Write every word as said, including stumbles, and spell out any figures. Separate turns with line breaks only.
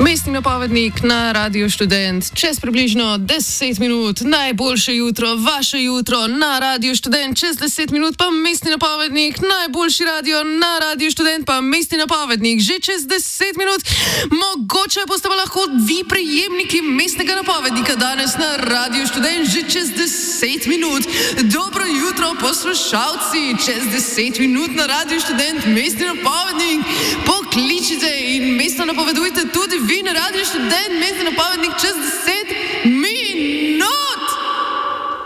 Mestni napovednik na Radio Študent. Čez približno deset minut, najboljše jutro, vaše jutro na Radio Študent. Čez deset minut pa mestni napovednik, najboljši radio na Radio Študent, pa mestni napovednik. Že čez deset minut, mogoče boste pa lahko vi prejemniki mestnega napovednika danes na Radio Študent. Že čez deset minut. Dobro jutro, poslušalci. Čez deset minut na Radio Študent, mestni napovednik. Pokličite in mestno napovedujte tudi vi na Radio Študent, mestni napovednik čez deset